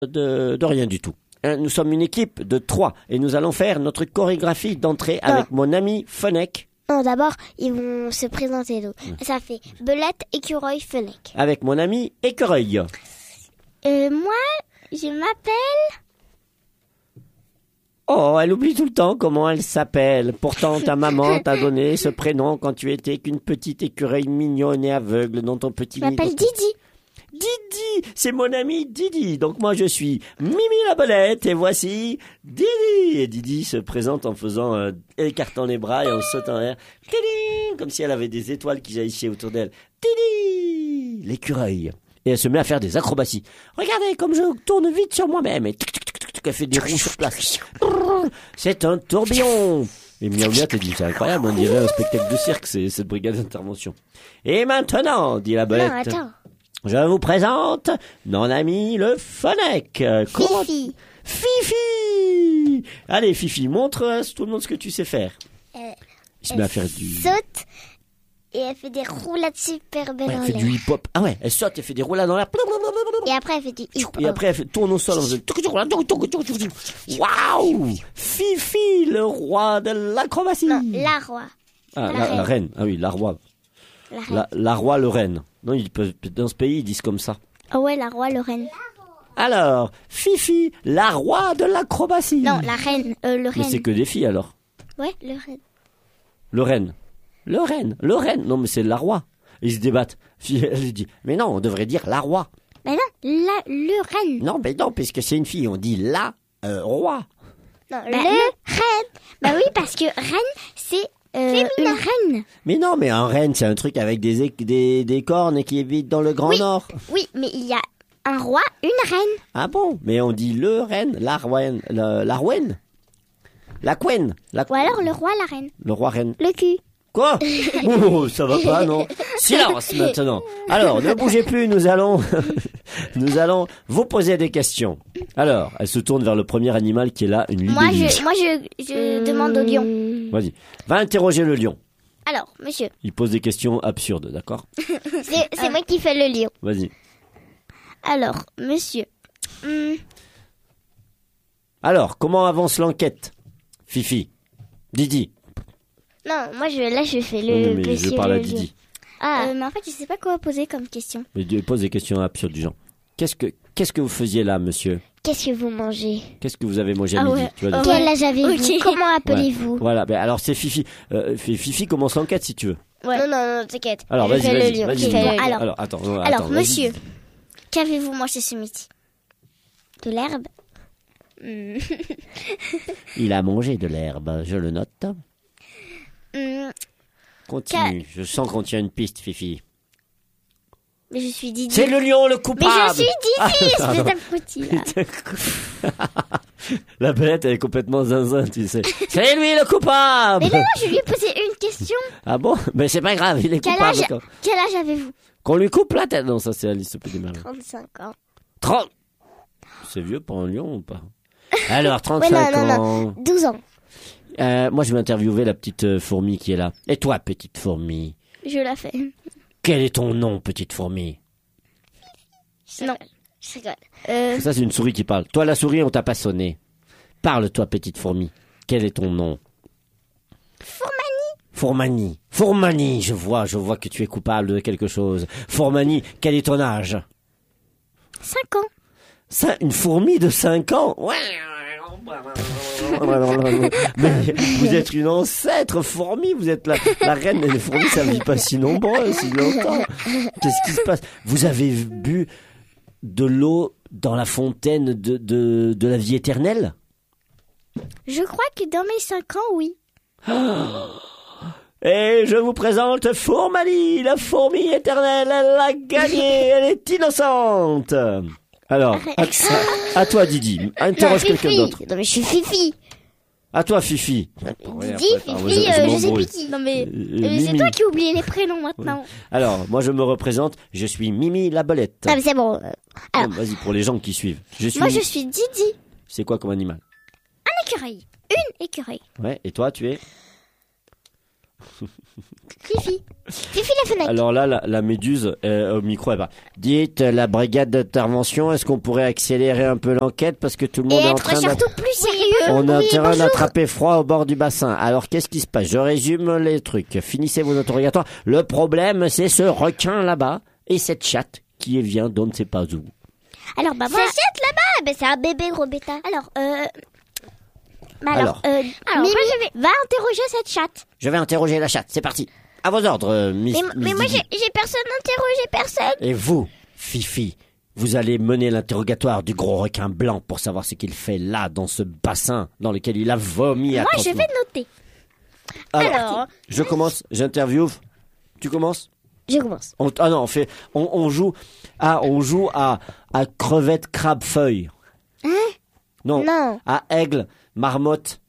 de rien du tout. Nous sommes une équipe de 3 et nous allons faire notre chorégraphie d'entrée avec mon ami Fenech. Non, d'abord, ils vont se présenter. Donc. Ça fait Belette, Écureuil, Fenech. Avec mon ami Écureuil. Moi, je m'appelle... Oh, elle oublie tout le temps comment elle s'appelle. Pourtant, ta maman t'a donné ce prénom quand tu étais qu'une petite écureuil mignonne et aveugle dans ton petit Je m'appelle Didi. Didi, c'est mon ami Didi. Donc moi je suis Mimi la Belette et voici Didi. Et Didi se présente en faisant écartant les bras et en sautant en l'air. Didi, comme si elle avait des étoiles qui jaillissaient autour d'elle. Didi, l'écureuil. Et elle se met à faire des acrobaties. Regardez comme je tourne vite sur moi-même et elle fait des roues sur place. C'est un tourbillon. Et Miaou Miaou te dit, c'est incroyable, on dirait un spectacle de cirque, c'est cette brigade d'intervention. Et maintenant, dit la Belette. Non, attends. Je vous présente mon ami le Fenech. Fifi. Fifi. Allez Fifi, montre à tout le monde ce que tu sais faire. Il se met à faire du... saute et elle fait des roulades super belles Ouais, en elle fait l'air. du hip-hop. Ah ouais, elle saute, elle fait des roulades dans l'air. Et après elle fait du hip-hop. Et après elle tourne au sol en faisant... Waouh. Fifi, le roi de l'acrobatie. Non, la roi. Ah, la la reine. Ah oui, la roi. La reine. La roi, le reine. Non, dans ce pays, ils disent comme ça. Ah ouais, la roi, le reine. Alors, Fifi, la roi de l'acrobatie. Non, la reine, le reine. Mais c'est que des filles alors. Ouais, le reine. Le reine. Le reine. Le reine. Non, mais c'est la roi. Ils se débattent. Elle dit, mais non, on devrait dire la roi. Mais non, le reine. Non, mais non, puisque c'est une fille, on dit la roi. Non, le reine. Bah oui, parce que reine, c'est une reine. Mais non, mais un reine, c'est un truc avec des cornes et qui évite dans le Grand Nord. Oui, mais il y a un roi, une reine. Ah bon? Mais on dit le reine, la rouenne, la rouenne. La couenne. Ou alors le roi, la reine. Le roi reine. Le cul. Quoi? Oh, ça va pas, non? Silence maintenant. Alors, ne bougez plus, nous allons vous poser des questions. Alors, elle se tourne vers le premier animal qui est là, une Moi, libellule. je demande au lion. Vas-y, va interroger le lion. Alors, monsieur, Il pose des questions absurdes, d'accord? c'est moi qui fais le lion. Vas-y. Alors, monsieur, Alors, comment avance l'enquête? Fifi. Didi. non, moi je fais Oui, le mais monsieur je parle à le lion. Didi. Ah, mais en fait, je sais pas quoi poser comme question. Mais Dieu pose des questions absurdes du genre. Qu'est-ce que vous faisiez là, monsieur? Qu'est-ce que vous mangez? Qu'est-ce que vous avez mangé à Ah midi? ouais. Tu vois, Quel âge avez-vous? Ok. Comment appelez-vous? Voilà, ben alors c'est Fifi. Fifi commence l'enquête si tu veux. Ouais. Non, t'inquiète. Alors Je vas-y, fais vas-y, le lion. vas-y. Je fais le- Alors, Alors, attends, non, alors, attends, vas-y. monsieur, qu'avez-vous mangé ce midi? De l'herbe? Il a mangé de l'herbe, je le note. Continue, je sens qu'on tient une piste, Fifi. Mais je suis Didi. C'est le lion, le Mais coupable. je suis Didi, Ah, espèce d'abruti, là. La belette, elle est complètement zinzin, tu sais. C'est lui le coupable. Mais non, je lui ai posé une question. Ah bon? Mais c'est pas grave, il est Quel coupable. âge, quel âge avez-vous? Qu'on lui coupe la tête. Non, ça c'est Alice Petit Malin. 35 ans. 30. C'est vieux pour un lion ou pas? Alors, Ouais, 35 non, ans. 12 ans. Moi, je vais interviewer la petite fourmi qui est là. Et toi, petite fourmi? Je la fais. Quel est ton nom, petite fourmi? Non, je rigole. Ça, c'est une souris qui parle. Toi, la souris, on t'a pas sonné. Parle, toi, petite fourmi. Quel est ton nom? Fourmani. Fourmani, je vois que tu es coupable de quelque chose. Fourmani, quel est ton âge? 5 ans. Une fourmi de 5 ans? Ouais. Mais vous êtes une ancêtre fourmi, vous êtes la reine des fourmis, ça ne vit pas si nombreux, si longtemps. Qu'est-ce qui se passe? Vous avez bu de l'eau dans la fontaine de la vie éternelle? Je crois que dans mes 5 ans, oui. Et je vous présente Fourmani, la fourmi éternelle, elle a gagné, elle est innocente. Alors, à toi Didi, interroge quelqu'un Fifi. d'autre. Non, mais je suis Fifi. À toi Fifi. Didi, Fifi, je sais plus qui. Non, mais c'est Mimi. toi qui as oublié les prénoms maintenant. Alors, moi je me représente, je suis Mimi la Belette. Ah, mais c'est bon. Alors, Bon, vas-y, pour les gens qui suivent. moi, je suis Didi. C'est quoi comme animal? Un écureuil. Une écureuil. Ouais, et toi tu es? Fifi. Fifi la fenêtre. Alors là, la méduse, au micro, elle va. Dites, la brigade d'intervention, est-ce qu'on pourrait accélérer un peu l'enquête parce que tout le monde Et est en être train surtout plus sérieux. On est en train bonjour. d'attraper froid au bord du bassin. Alors, qu'est-ce qui se passe? Je résume les trucs. Finissez vos interrogatoires. Le problème, c'est ce requin là-bas et cette chatte qui vient d'on ne sait pas où. Alors, bah, moi... Cette chatte là-bas, c'est un bébé gros bêta. Alors, Alors. Mimi, va interroger cette chatte. Je vais interroger la chatte. C'est parti. À vos ordres, Miss. Mais moi, Didi. j'ai personne interrogé, personne. Et vous, Fifi, vous allez mener l'interrogatoire du gros requin blanc pour savoir ce qu'il fait là, dans ce bassin dans lequel il a vomi Moi, atrocement. je vais noter. Alors, je commence, j'interviewe. Tu commences? je commence. On joue à crevette, crabe, feuille. Non. À aigle, marmotte.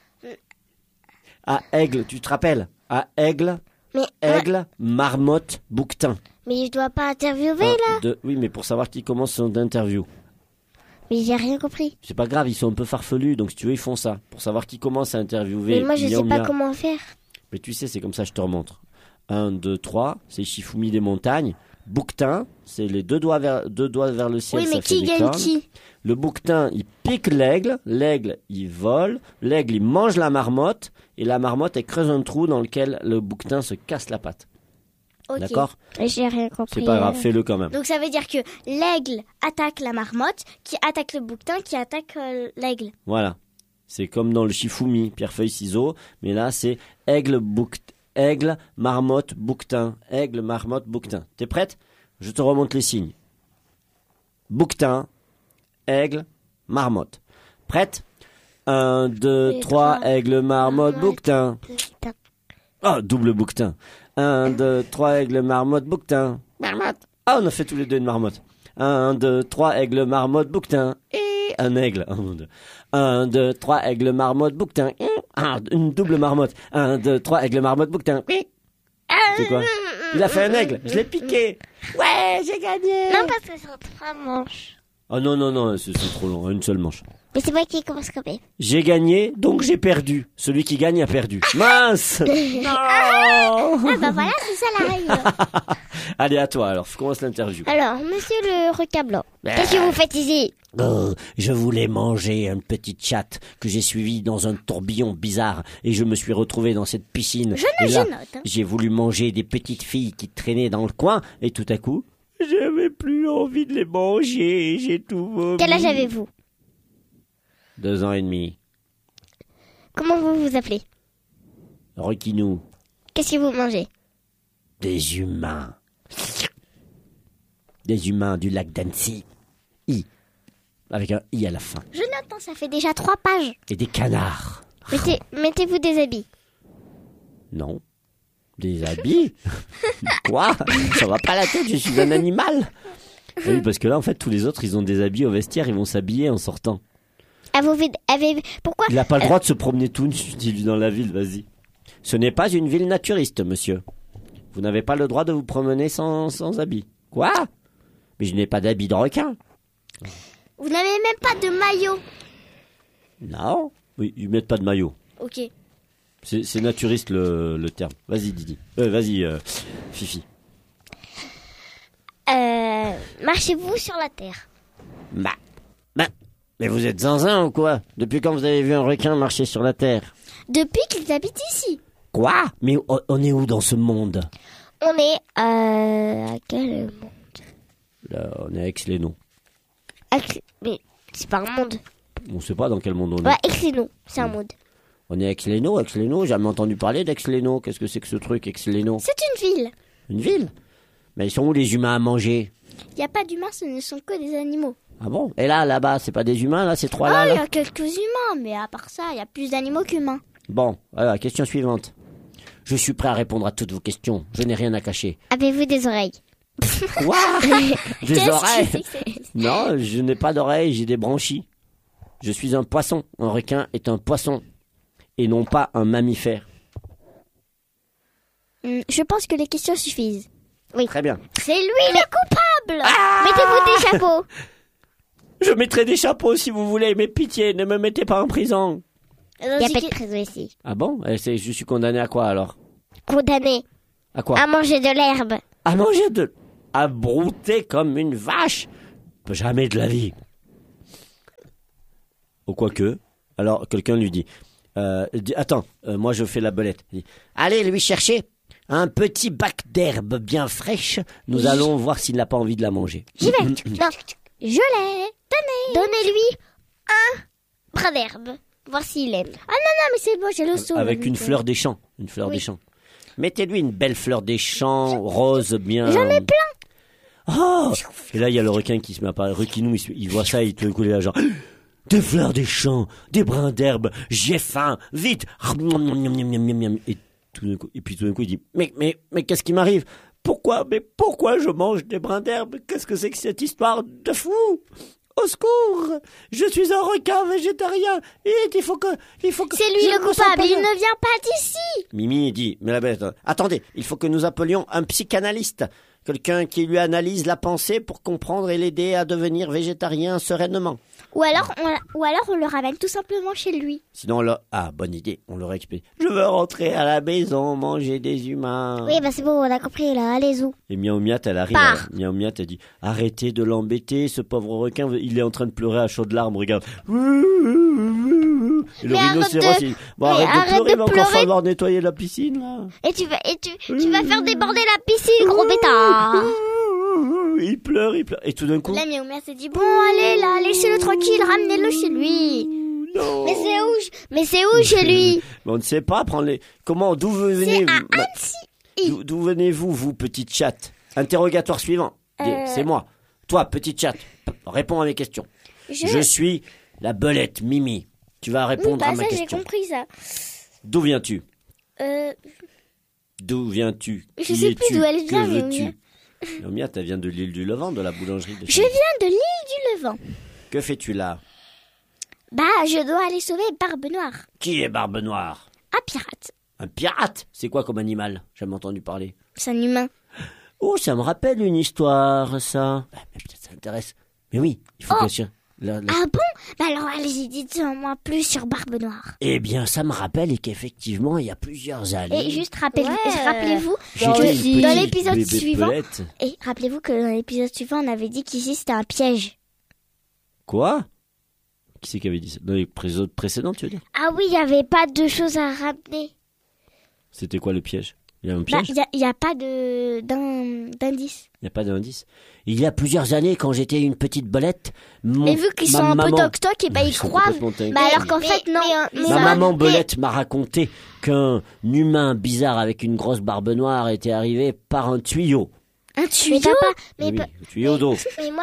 À aigle, tu te rappelles? À aigle, marmotte, bouquetin. Mais je dois pas interviewer là. Oui, mais pour savoir qui commence son interview. Mais j'ai rien compris. C'est pas grave, ils sont un peu farfelus, donc si tu veux, ils font ça. Pour savoir qui commence à interviewer. Mais moi, je sais pas comment faire. Mais tu sais, c'est comme ça, je te remontre. 1, 2, 3, c'est Shifumi des montagnes. Bouquetin, c'est les deux doigts vers le ciel. Oui, ça mais fait qui des gagne cornes. qui? Le bouquetin, il pique l'aigle. L'aigle, il vole. L'aigle, il mange la marmotte. Et la marmotte, elle creuse un trou dans lequel le bouquetin se casse la patte. Ok. D'accord? J'ai rien compris. C'est pas grave, fais-le quand même. Donc ça veut dire que l'aigle attaque la marmotte, qui attaque le bouquetin, qui attaque l'aigle. Voilà. C'est comme dans le Shifumi, pierre, feuille, ciseaux. Mais là, c'est aigle, marmotte, bouquetin. Aigle, marmotte, bouquetin. T'es prête? Je te remonte les signes. Bouquetin, aigle, marmotte. Prête? 1, 2, 3, aigle, marmotte, bouquetin. Putain. Oh, double bouquetin. 1, 2, 3, aigle, marmotte, bouquetin. Marmotte. Ah, on a fait tous les deux une marmotte. 1, 2, 3, aigle, marmotte, bouquetin. Et un aigle. 1, 2, 3, aigle, marmotte, bouquetin. Ah, une double marmotte. 1, 2, 3, aigle, marmotte, bouquetin. C'est quoi? Il a fait un aigle. Je l'ai piqué. Ouais, j'ai gagné. Non, parce que c'est en 3 manches. Oh non, c'est trop long. Une seule manche. Mais c'est moi qui commence quand même. J'ai gagné, donc j'ai perdu. Celui qui gagne a perdu. Mince! Non! Ah bah voilà, c'est ça la règle. Allez, à toi, alors, commence l'interview. Alors, monsieur le requin blanc, qu'est-ce que vous faites ici? Oh, je voulais manger une petite chatte que j'ai suivie dans un tourbillon bizarre et je me suis retrouvé dans cette piscine. Et là, je note. j'ai voulu manger des petites filles qui traînaient dans le coin et tout à coup, j'avais plus envie de les manger. J'ai tout vomi. Quel âge avez-vous? 2 ans et demi. Comment vous vous appelez? Requinou. Qu'est-ce que vous mangez? Des humains. Des humains du lac d'Annecy. Avec un I à la fin. Je note, hein, ça fait déjà 3 pages. Et des canards. Mettez-vous des habits. Non. Des habits? Quoi? Ça va pas la tête, je suis un animal. Oui, parce que là, en fait, tous les autres, ils ont des habits au vestiaire, ils vont s'habiller en sortant. Pourquoi? Il n'a pas le droit de se promener tout nu dans la ville, vas-y. Ce n'est pas une ville naturiste, monsieur. Vous n'avez pas le droit de vous promener sans habits. Quoi? Mais je n'ai pas d'habits de requin. Vous n'avez même pas de maillot. Non. Oui, ils mettent pas de maillot. Ok. C'est naturiste le terme. Vas-y, Didi. Vas-y, Fifi. Marchez-vous sur la terre. Mais vous êtes zinzin ou quoi? Depuis quand vous avez vu un requin marcher sur la terre? Depuis qu'ils habitent ici. Quoi? Mais on est où dans ce monde? On est à quel monde? Là, on est à Aix-les-Naus. Mais c'est pas un monde. On sait pas dans quel monde on est. Ouais, Aix-les-Naus, c'est un monde. On est à Aix-les-Naus, j'ai jamais entendu parler d'Aix-les-Naus. Qu'est-ce que c'est que ce truc, Aix-les-Naus? C'est une ville. Une ville? Mais ils sont où les humains à manger? Il n'y a pas d'humains, ce ne sont que des animaux. Ah bon? Et là-bas, c'est pas des humains, là, ces Ah, trois-là? il y Là a quelques humains, mais à part ça, il y a plus d'animaux qu'humains. Bon, alors, question suivante. Je suis prêt à répondre à toutes vos questions. Je n'ai rien à cacher. Avez-vous des oreilles? Quoi? Des Qu'est-ce oreilles? que c'est? Non, je n'ai pas d'oreilles, j'ai des branchies. Je suis un poisson. Un requin est un poisson. Et non pas un mammifère. Je pense que les questions suffisent. Oui. Très bien. C'est lui le coupable. Mettez-vous des chapeaux. Je mettrai des chapeaux si vous voulez, mais pitié, ne me mettez pas en prison. Il n'y a pas de prison ici. Ah bon? Je suis condamné à quoi alors? condamné À quoi? à manger de l'herbe. À manger à brouter comme une vache? Jamais de la vie. Ou quoique. Alors, quelqu'un lui dit, attends, moi je fais la belette. Il dit, allez lui chercher un petit bac d'herbe bien fraîche. Nous allons voir s'il n'a pas envie de la manger. J'y vais. Non, je l'ai. Donnez-lui un brin d'herbe. Voir s'il aime. Ah non, mais c'est bon, j'ai le saut. Avec une fleur des champs. Une fleur des champs. Mettez-lui une belle fleur des champs, rose, bien... J'en ai plein. Oh! Et là, il y a le requin qui se met à parler. Requinou, il voit ça, il te coule là, genre... Des fleurs des champs, des brins d'herbe, j'ai faim, vite! Et puis tout d'un coup, il dit, mais qu'est-ce qui m'arrive? Pourquoi je mange des brins d'herbe? Qu'est-ce que c'est que cette histoire de fou? Au secours! Je suis un requin végétarien. Il faut que C'est lui le coupable, il ne vient pas d'ici. Mimi dit, mais la bête, attendez, il faut que nous appelions un psychanalyste. Quelqu'un qui lui analyse la pensée pour comprendre et l'aider à devenir végétarien sereinement. Ou alors on le ramène tout simplement chez lui. Sinon, bonne idée, on leur explique. Je veux rentrer à la maison, manger des humains. Oui, c'est bon, on a compris, là, allez, où. Et Miaou Miat, elle arrive. Miaou Miat, elle dit, arrêtez de l'embêter, ce pauvre requin, il est en train de pleurer à chaudes larmes, regarde. Et le rhinocéros, arrête de pleurer, il va encore falloir nettoyer la piscine, là. Et tu vas faire déborder la piscine, gros bêtard. Il pleure. Et tout d'un coup... La Miaou Miat s'est dit, bon, allez, là, laissez-le tranquille, ramenez-le chez lui. Non. Mais c'est où chez lui? Mais on ne sait pas, d'où venez-vous? C'est à Annecy. D'où venez-vous, vous, petite chatte? Interrogatoire suivant. C'est moi. Toi, petite chatte, réponds à mes questions. Je suis la belette Mimi. Tu vas répondre à ma question. J'ai compris ça. D'où viens-tu? D'où viens-tu? Je sais plus d'où elle vient, mais veux-tu? Miaou, elle vient de l'île du Levant, de la boulangerie de Je viens de l'île du Levant. Que fais-tu là? Je dois aller sauver Barbe Noire. Qui est Barbe Noire? Un pirate. Un pirate? C'est quoi comme animal? J'ai jamais entendu parler. C'est un humain. Oh, ça me rappelle une histoire, ça. Mais peut-être ça intéresse. Mais oui, il faut bien sûr. Ah bon? Alors allez-y, dites-moi plus sur Barbe Noire. Eh bien, ça me rappelle qu'effectivement, il y a plusieurs années... Et juste rappelez-vous que dans l'épisode suivant... Et rappelez-vous que dans l'épisode suivant, on avait dit qu'ici, c'était un piège. Quoi? Qui c'est qui avait dit ça? Dans les épisodes précédents, tu veux dire? Ah oui, il n'y avait pas de choses à ramener. C'était quoi le piège? Il y a un piège? Il n'y a pas d'indice. Il n'y a pas d'indice. Il y a plusieurs années, quand j'étais une petite belette... Mais vu qu'ils sont un peu toc-toc, ils croient. Alors qu'en fait, non. Ma maman belette m'a raconté qu'un humain bizarre avec une grosse barbe noire était arrivé par un tuyau. Un tuyau? Un tuyau d'eau.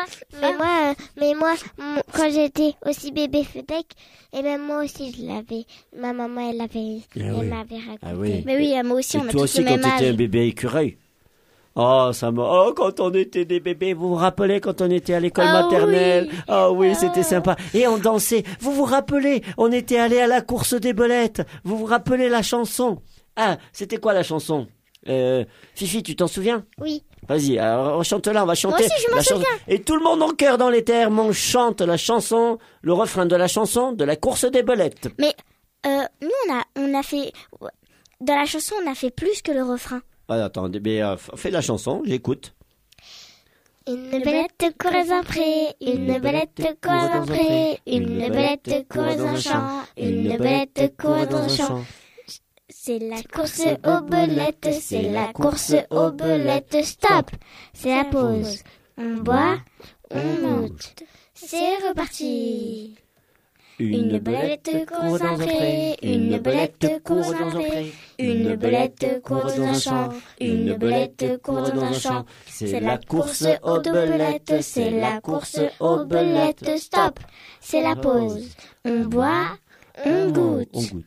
Mais moi, quand j'étais aussi bébé Fedec, et ben moi aussi je l'avais. Ma maman, elle m'avait raconté. Ah oui. Mais oui, moi aussi, on a tous le même âge. Toi aussi, quand t'étais un bébé écureuil. Oh, quand on était des bébés, vous vous rappelez quand on était à l'école maternelle? Oui. Oh oui, c'était sympa. Et on dansait. Vous vous rappelez? On était allés à la course des belettes. Vous vous rappelez la chanson? Ah, c'était quoi la chanson? Fifi, tu t'en souviens? Oui. Vas-y, alors chante-la, on va chanter. Moi aussi, je m'en souviens. Et tout le monde en chœur dans les termes, on chante la chanson, le refrain de la chanson de la course des belettes. Mais nous, on a fait... Dans la chanson, on a fait plus que le refrain. Ah, attends, mais fais la chanson, j'écoute. Une belette court dans un pré, une belette court dans un pré, une belette court dans un champ, une belette court dans un champ. C'est la course aux belettes, c'est la course aux belettes, stop! C'est la pause. On boit, on goûte. C'est reparti. Une belette court dans un pré, une belette court dans un pré, une belette court dans un champ, une belette court dans un champ. C'est la course aux belettes, c'est la course aux belettes, stop! C'est la pause. On boit, on goûte.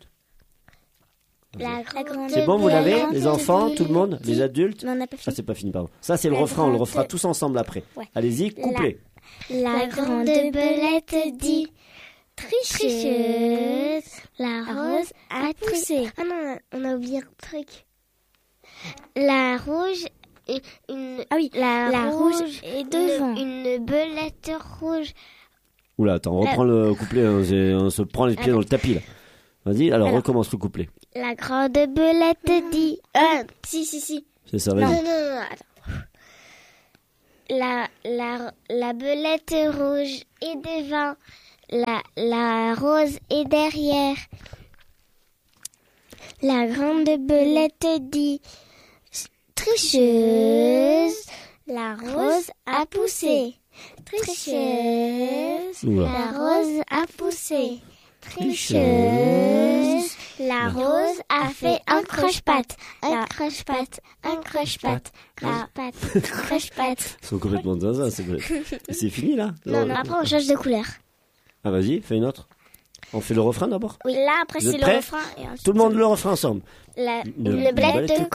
C'est bon, vous l'avez, les enfants, tout le monde, les adultes? Non, on n'a pas fini. Ah, c'est pas fini, pardon. Ça, c'est le refrain, on le refera tous ensemble après. Ouais. Allez-y, couplez. La grande belette dit tricheuse, la rose a poussé. Ah non, on a oublié un truc. La rouge, la rouge est devant. Une belette rouge. Oula, attends, on reprend le couplet, on se prend les pieds dans le tapis, là. Vas-y, alors Alors. recommence le couplet. La grande belette dit... Si. C'est ça, Non, vas-y. attends. La belette rouge est devant, la rose est derrière. La grande belette dit, tricheuse, la rose a poussé. Tricheuse, Oula. la rose a poussé. Tricheuse, la rose a fait un croche-patte. Un croche-patte, un croche-patte. Croche-patte. Ils sont complètement zinzin, c'est vrai. C'est fini, là? Non, après on change de couleur. Ah, vas-y, fais une autre. On fait le refrain d'abord? Oui, là après Vous êtes c'est le prêts refrain. Et ensuite, Tout le monde le refrain ensemble. Une belette